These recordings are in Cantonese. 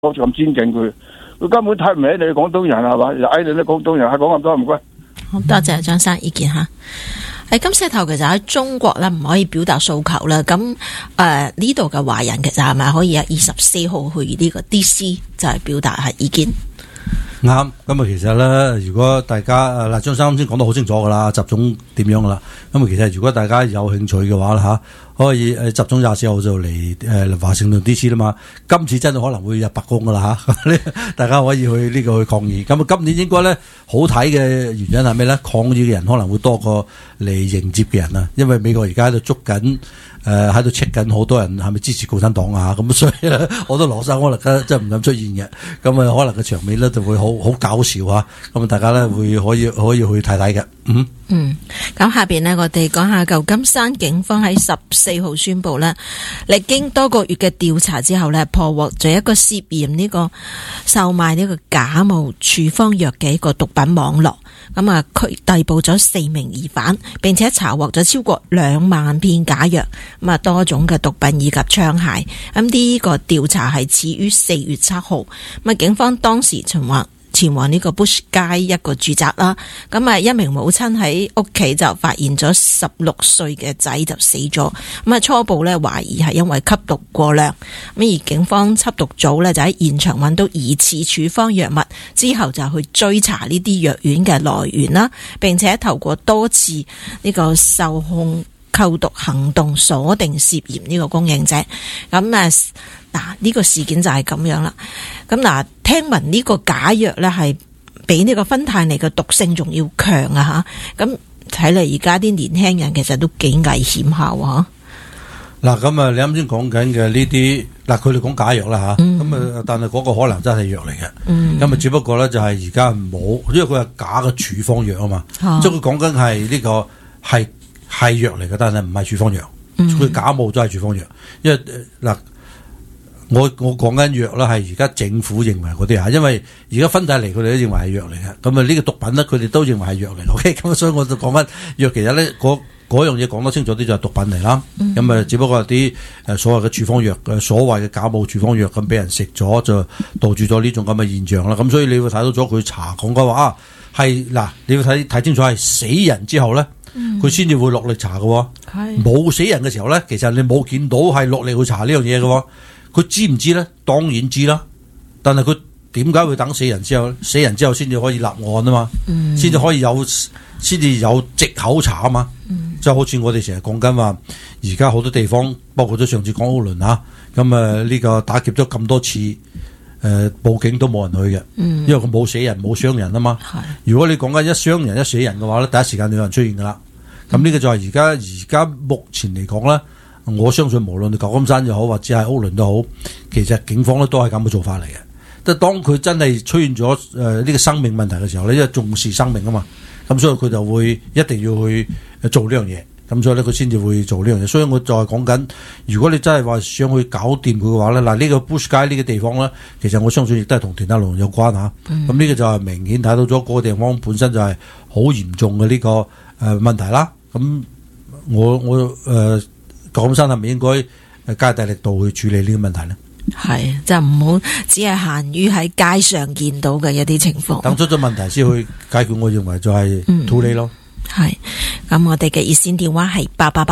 咁尊敬佢根本睇唔起你廣東人係嘛？又嗌你啲廣東人係講咁多唔該。 好多謝張生意見吓。喺金石頭其實喺中國咧唔可以表達訴求啦。咁呢度嘅華人其實係咪可以喺24號去呢個 DC 就係表達下意見？ 啱，咁其實咧，如果大家張生啱先講得好清楚噶啦，習總點樣噶啦，咁其實如果大家有興趣嘅話啦可以習總24號就嚟華盛頓 DC 啦嘛，今次真係可能會入白宮噶啦大家可以去呢個去抗議。咁今年應該咧好睇嘅原因係咩咧？抗議嘅人可能會多過嚟迎接嘅人啊，因為美國而家喺度捉緊。喺度 check 緊好多人係咪支持共產黨啊？咁所以咧，好多羅生可能真係唔敢出現嘅。咁可能個場面咧就會好搞笑啊！咁大家咧會可以去睇睇嘅。 咁下邊呢，我哋講下舊金山警方喺14號宣布呢，歷經多個月嘅調查之後呢，破獲咗一個涉嫌呢個售賣呢個假冒處方藥嘅一個毒品網絡。咁啊，佢逮捕咗4名疑犯，並且查獲咗超過2萬片假藥，咁啊多種嘅毒品以及槍械。咁呢個調查係始於4月7號。咁啊，警方當時前往呢個 Bush 街一個住宅啦。咁啊，一名母親喺屋企就發現咗16歲嘅仔就死咗。咁啊，初步咧懷疑係因為吸毒過量。咁而警方緝毒組咧就喺現場揾到疑似處方藥物，之後就去追查呢啲藥丸嘅來源啦，並且透過多次呢個受控購毒行動鎖定涉嫌呢個供應者。咁呢個事件就係咁樣啦。咁聽聞呢個假藥咧係比呢個芬太尼嘅毒性仲要強啊吓。咁睇嚟而家啲年輕人其實都幾危險下喎。 咁你啱先講緊嘅呢啲佢哋講假藥啦吓。咁但係嗰個可能真係藥嚟嘅。咁只不過咧就係而家冇，因為佢係假嘅處方藥啊嘛。即係佢講緊係呢個係藥嚟嘅，但係唔係處方藥。佢假冒都係處方藥。因為我講緊藥啦，係而家政府認為嗰啲因為而家芬太尼佢哋都認為係藥嚟嘅，咁呢個毒品咧佢哋都認為係藥嚟。OK， 咁所以我就講緊藥，其實咧嗰樣嘢講得清楚啲就係毒品嚟啦。咁只不過係啲所謂嘅處方藥，所謂嘅假冒處方藥咁俾人食咗，就導致咗呢種咁嘅現象啦。咁所以你會睇到咗佢查講嘅話係你要睇清楚係死人之後咧，佢先至會落力查嘅。冇死人嘅時候咧，其實你冇見到係落力去查呢樣嘢嘅。佢知唔知咧？當然知啦。但係佢點解會等死人之後先至可以立案啊嘛？先至可以有藉口查啊嘛？即係好似我哋成日講緊話，而家好多地方，包括咗上次講奧倫咁呢個打劫咗咁多次，報警都冇人去嘅，因為佢冇死人冇傷人啊嘛。如果你講緊一傷人一死人嘅話咧，第一時間就有人出現噶啦。咁呢個就係而家目前嚟講咧。我相信無論你舊金山又好，或者係歐倫都好，其實警方咧都係咁嘅做法嚟嘅。即係當佢真係出現咗呢個生命問題嘅時候咧，因為重視生命啊嘛，咁所以佢就會一定要去做呢樣嘢。咁所以咧佢先至會做呢樣嘢。所以我再講緊，如果你真係話想去搞掂佢嘅話咧，呢個 Bush 街呢個地方咧，其實我相信亦都係同田德龍有關嚇。咁呢個就係明顯睇到咗嗰個地方本身就係好嚴重嘅呢個問題啦。咁我舊金山係咪應該加大力度去處理呢個問題呢？ 係，就唔好只係限於喺街上見到嘅一啲情況。 等出咗問題先去解決，我認為就係 too late 咯。 係，咁我哋嘅熱線電話係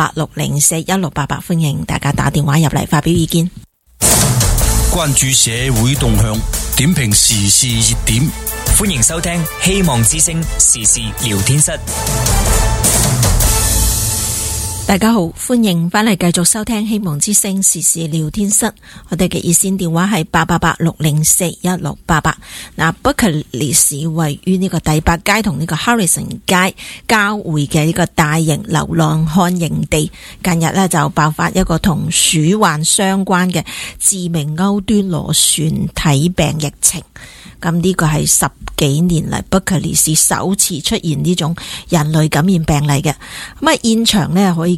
888-604-1688，歡迎大家打電話入嚟發表意見。 關注社會動向，點評時事熱點，歡迎收聽希望之聲時事聊天室。 大家好，歡迎翻嚟繼續收聽希望之聲時事聊天室。我哋嘅熱線電話係888-604-1688。伯克利市位於呢個第8街同呢個 Harrison 街交匯嘅呢個大型流浪漢營地，近日呢就爆發一個同鼠患相關嘅致命歐端螺旋體病疫情。咁呢個係10幾年嚟伯克利市首次出現呢種人類感染病例嘅。咁現場呢可以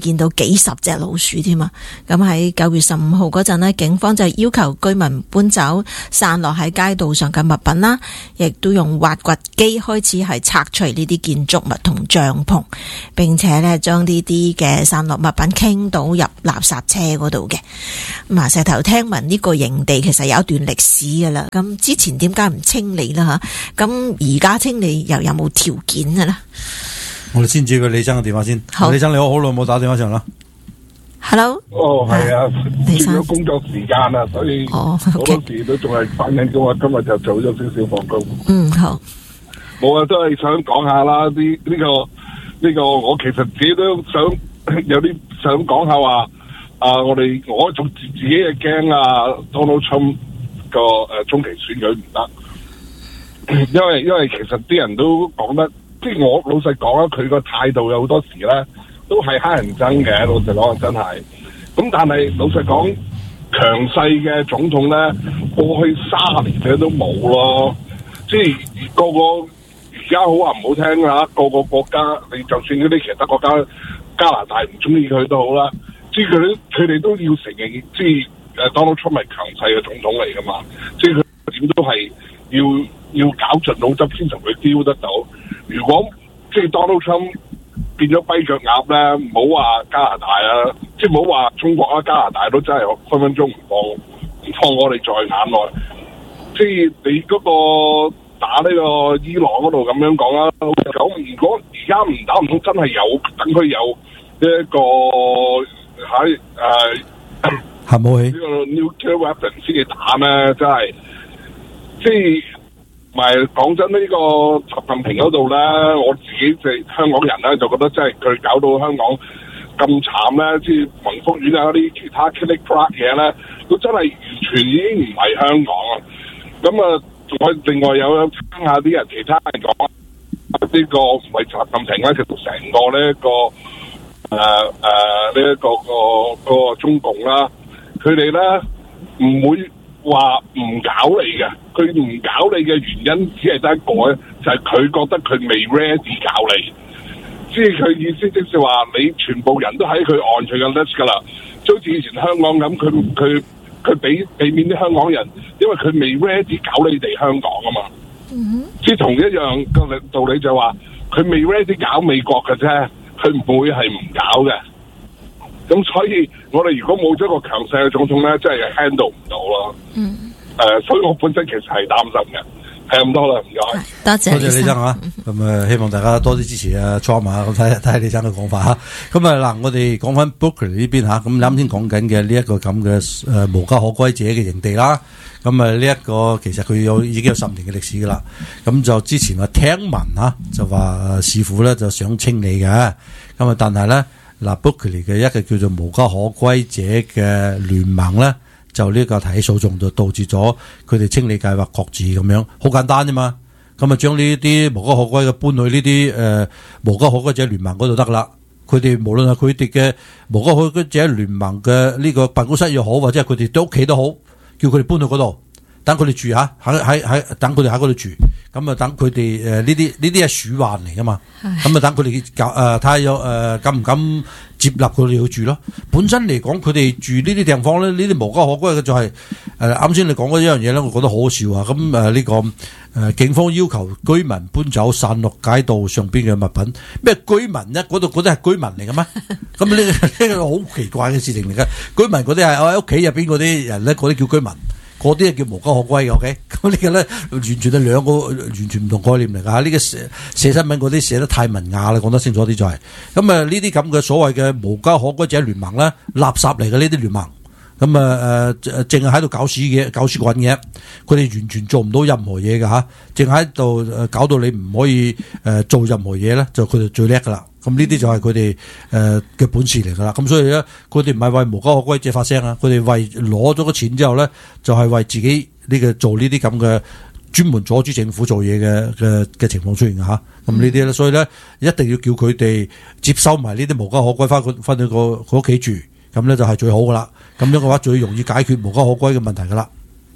見到幾十隻老鼠添啊！咁喺9月15號嗰陣呢，警方就要求居民搬走散落喺街道上嘅物品啦，亦都用挖掘機開始係拆除呢啲建築物同帳篷，並且呢將呢啲嘅散落物品傾倒入垃圾車嗰度嘅。咁石頭聽聞呢個營地其實有一段歷史噶啦，咁之前點解唔清理啦吓？咁而家清理又有冇條件嘅咧？ 我哋先接個李生嘅電話先。李生你好，好耐冇打電話上啦。 Hello。 係啊， 李生咗工作時間啊，所以好多時都仲係返緊工啊。今日就早咗少少放工。 好。 冇啊，都係想講下啦。呢個，我其實自己都想有啲想講下話。我仲自己係驚啊 Donald Trump 個中期選舉唔得，因為其實啲人都講得。即係我老實講啊，佢個態度有好多時咧，都係黑人憎嘅。老實講真係。咁但係老實講，強勢嘅總統咧，過去30年嘅都冇咯。即係個而家好話唔好聽啊，個國家你就算嗰啲其他國家加拿大唔中意佢都好啦，即係佢哋都要承認，即係Donald Trump係強勢嘅總統嚟噶嘛。即係佢點都係要搞盡腦汁先同佢 deal 得到。如果即係 Donald Trump 變咗跛腳鴨咧，唔好話加拿大啊，即係唔好話中國啊，加拿大都真係分分鐘唔放我哋在眼內。即係你嗰個打呢個伊朗嗰度咁樣講啦，咁如果而家唔打唔通，真係有等佢有一個喺核武器呢個 nuclear weapon 先至打咧，真係即係。唔係講真呢個習近平嗰度咧，我自己即係香港人咧，就覺得真係佢搞到香港咁慘咧，即係宏福苑啊嗰啲其他 click crack 嘢咧，都真係完全已經唔係香港啊！咁啊，我另外有聽下啲人其他人講呢個唔係習近平咧，其實成個呢一個呢一個中共啦，佢哋咧唔會話唔搞你嘅，佢唔搞你嘅原因只係得一個咧，就係佢覺得佢未 ready 搞你，即係佢意思即係話你全部人都喺佢按佢嘅 list 噶啦，就好似以前香港咁，佢俾面啲香港人，因為佢未 ready 搞你哋香港啊嘛，即係同一樣嘅道理就係話佢未 ready 搞美國嘅啫，佢唔會係唔搞嘅。咁所以我哋如果冇咗個強勢嘅總統咧，真係 handle 唔到咯。所以我本身其實係擔心嘅。係咁多啦，唔該。 多謝李生啊。咁希望大家多啲支持啊 Trump 啊，咁睇下李生嘅講法嚇。咁嗱，我哋講翻 Berkeley 呢邊嚇。咁你啱先講緊嘅呢一個咁嘅無家可歸者嘅營地啦。咁呢一個其實佢已經有10年嘅歷史噶啦。咁就之前聽聞嚇，就話市府咧就想清理嘅。咁但係咧。Berkeley 嘅一個叫做無家可歸者嘅聯盟咧，就呢個提起訴訟，就導致咗佢哋清理計劃擱置咁樣，好簡單啫嘛。咁將呢啲無家可歸嘅搬去呢啲無家可歸者聯盟嗰度得啦。佢哋無論係佢哋嘅無家可歸者聯盟嘅呢個辦公室又好，或者係佢哋啲屋企都好，叫佢哋搬去嗰度，等佢哋住下，喺等佢哋喺嗰度住。咁啊，等佢哋呢啲係鼠患嚟噶嘛，咁啊等佢哋睇下有敢唔敢接納佢哋去住咯。本身嚟講，佢哋住呢啲地方咧，呢啲無家可歸嘅就係啱先你講嗰一樣嘢咧，我覺得好好笑啊！咁呢個警方要求居民搬走散落街道上邊嘅物品，咩居民咧？嗰啲係居民嚟嘅咩？咁呢個好奇怪嘅事情嚟嘅。居民嗰啲係我喺屋企入邊嗰啲人咧，嗰啲叫居民。嗰啲係叫無家可歸嘅 ，OK？ 咁呢個咧完全係兩個完全唔同概念嚟㗎嚇。呢個寫新聞嗰啲寫得太文雅啦，講得清楚啲就係。咁呢啲咁嘅所謂嘅無家可歸者聯盟咧，垃圾嚟嘅呢啲聯盟。咁淨係喺度搞屎棍嘅，佢哋完全做唔到任何嘢㗎嚇，淨喺度搞到你唔可以做任何嘢咧，就佢哋最叻㗎啦。咁呢啲就係佢哋嘅本事嚟㗎啦。咁所以咧，佢哋唔係為無家可歸者發聲啊，佢哋為攞咗個錢之後咧，就係為自己呢個做呢啲咁嘅專門阻住政府做嘢嘅情況出現㗎嚇。咁呢啲咧，所以咧一定要叫佢哋接收埋呢啲無家可歸翻去佢屋企住。咁咧就係最好噶啦，咁樣嘅話最容易解決無家可歸嘅問題噶啦。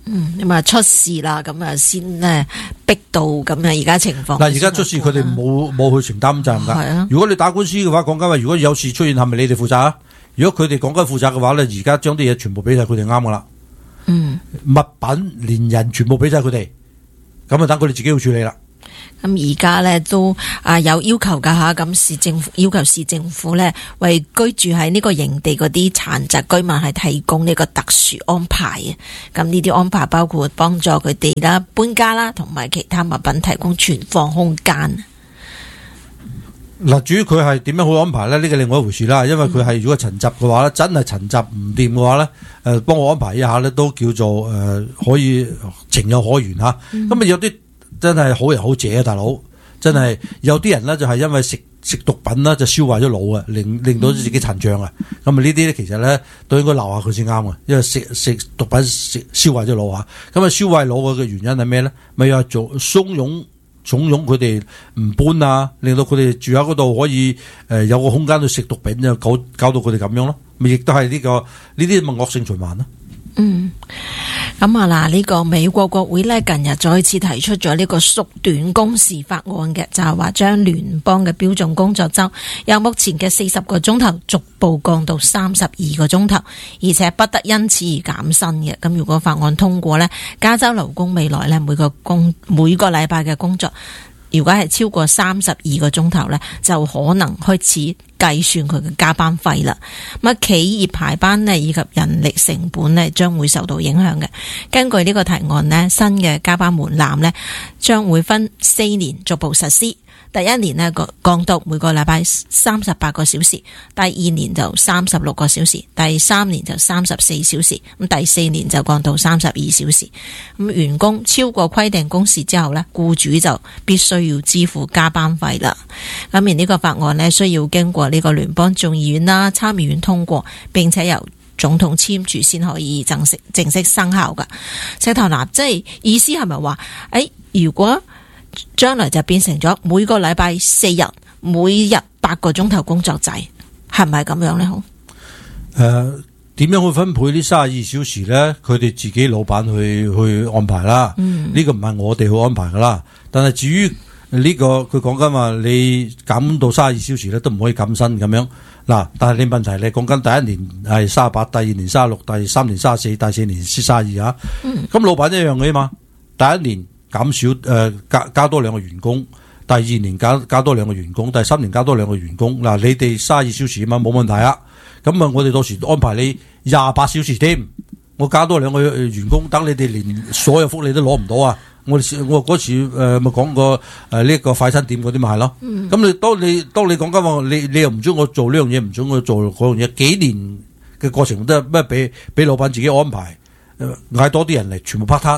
咁啊出事啦，咁啊先咧逼到咁啊而家情況。 嗱，而家出事佢哋冇去承擔責任㗎。 係啊， 如果你打官司嘅話，講緊話，如果有事出現，係咪你哋負責啊？如果佢哋講緊負責嘅話咧，而家將啲嘢全部俾晒佢哋啱㗎啦。物品連人全部俾晒佢哋，咁啊等佢哋自己去處理啦。 咁而家咧都有要求噶吓，咁市政府要求市政府咧為居住喺呢個營地嗰啲殘疾居民係提供呢個特殊安排啊。咁呢啲安排包括幫助佢哋啦搬家啦，同埋其他物品提供存放空間。 嗱，至於佢係點樣去安排咧？呢個另外一回事啦。因為佢係如果陳習嘅話咧，真係陳習唔掂嘅話咧，幫我安排一下咧，都叫做可以情有可原吓。咁有啲真係好人好姐啊，大佬，真係有啲人咧就係因為食毒品啦，就燒壞咗腦啊，令到自己殘障啊。咁啊呢啲咧其實咧都應該鬧下佢先啱啊，因為食毒品燒壞咗腦啊。咁啊燒壞腦嘅原因係咩咧？咪又係做慫恿佢哋唔搬啊，令到佢哋住喺嗰度可以有個空間去食毒品，就搞到佢哋咁樣咯。咪亦都係呢啲咪惡性循環咯。 咁啊嗱，呢個美國國會呢近日再次提出咗呢個縮短工時法案嘅，就係話將聯邦嘅標準工作周由目前嘅40個鐘頭逐步降到32個鐘頭，而且不得因此而減薪嘅。咁如果法案通過呢，加州勞工未來呢每個禮拜嘅工作，如果係超過32個鐘頭呢，就可能開始計算佢嘅加班費啦。咁企業排班呢以及人力成本呢將會受到影響嘅。根據呢個提案呢，新嘅加班門檻呢將會分4年逐步實施。第一年呢降到每個禮拜38個小時，第二年就36個小時，第3年就34小時，咁第4年就降到32小時。咁員工超過規定工時之後呢，僱主就必須要支付加班費啦。咁而呢個法案呢需要經過呢個聯邦眾議院啦、參議院通過，並且由總統簽署先可以正式生效噶。石頭男，即係意思係咪話如果將來就變成咗每個禮拜4日，每日8個鐘頭工作制，係咪咁樣呢？好， 點樣去分配呢32小時呢？佢哋自己老闆去安排啦。呢個唔係我哋去安排噶啦。但係至於呢個佢講緊話，你減到32小時咧，都唔可以減薪咁樣。嗱，但係你問題你講緊第一年係38，第二年36，第3年34，第4年先32啊。咁老闆一樣嘅嘛。第一年減少加多2個員工，第二年加多2個員工，第3年加多2個員工。嗱，你哋32小時啊嘛，冇問題啊。咁啊，我哋到時安排你28小時添，我加多2個員工，等你哋連所有福利都攞唔到啊！我嗰時咪講過呢個快餐店嗰啲咪係咯。咁當你講緊話，你又唔准我做呢樣嘢，唔准我做嗰樣嘢，幾年嘅過程都係咩俾老闆自己安排，嗌多啲人嚟，全部 part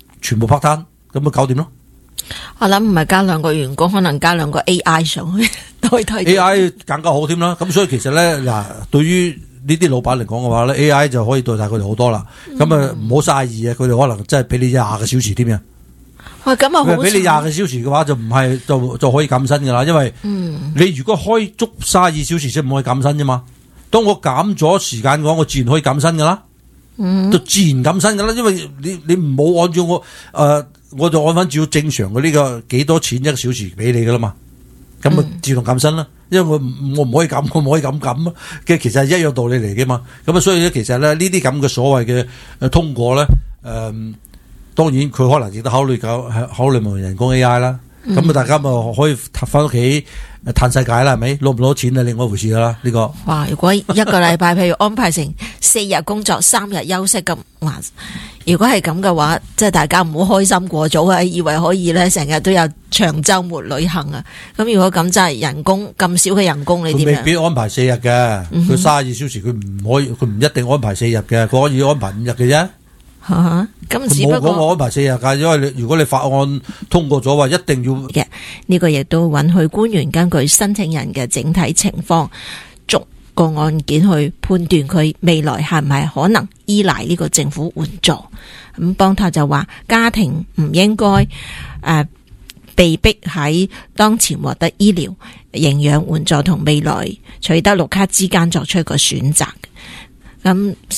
time。咁咪搞掂咯！ 我諗唔係加2個員工，可能加2個 AI 上去代替 AI 更加好添啦。咁所以其實咧嗱，對於呢啲老闆嚟講嘅話咧 ，AI 就可以代替佢哋好多啦。咁啊唔好32啊，佢哋可能真係俾你20個小時添嘅。 喂，咁啊好！ 俾你20個小時嘅話就唔係就可以減薪噶啦，因為你如果開足32小時先唔可以減薪啫嘛。當我減咗時間嘅話，我自然可以減薪噶啦。就自然減薪噶啦，因為你唔好按照我就按翻照正常嘅呢個幾多錢1個小時俾你噶啦嘛，咁啊自動減薪啦，因為我唔可以減，我唔可以咁啊，其實係一樣道理嚟嘅嘛。咁啊，所以咧其實咧呢啲咁嘅所謂嘅通過咧，當然佢可能亦都考慮埋人工 AI 啦。咁啊，大家咪可以翻屋企嘆世界啦，係咪？攞唔攞錢係另外一回事啦。呢個哇，如果一個禮拜譬如安排成4日工作3日休息咁，哇！如果係咁嘅話，即係大家唔好開心過早啊，以為可以咧成日都有長週末旅行啊。咁如果咁真係人工咁少嘅人工，你點樣？ 佢未必安排4日嘅，佢32小時佢唔可以，佢唔一定安排4日嘅，佢可以安排5日嘅啫。 咁只不過冇講我安排4日㗎，因為如果你法案通過咗話，一定要嘅呢個亦都允許官員根據申請人嘅整體情況，逐個案件去判斷佢未來係唔係可能依賴呢個政府援助。咁邦泰就話，家庭唔應該被逼喺當前獲得醫療、營養援助同未來取得綠卡之間作出一個選擇。咁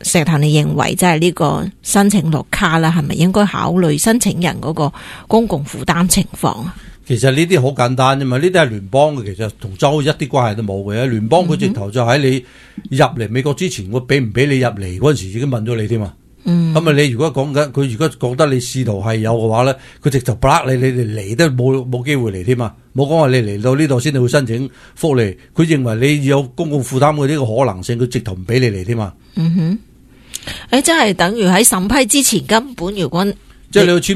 石頭，你認為即係呢個申請綠卡啦，係咪應該考慮申請人嗰個公共負擔情況啊？ 其實呢啲好簡單啫嘛，呢啲係聯邦嘅，其實同州一啲關係都冇嘅。聯邦佢直頭就喺你入嚟美國之前，我俾唔俾你入嚟嗰陣時已經問咗你添嘛。咁啊，你如果講緊佢如果覺得你試圖係有嘅話咧，佢直頭 block 你哋嚟都冇機會嚟添嘛。冇講話你嚟到呢度先至會申請福利，佢認為你有公共負擔嘅呢個可能性，佢直頭唔俾你嚟添嘛。 即係等於喺審批之前根本如果即係你要簽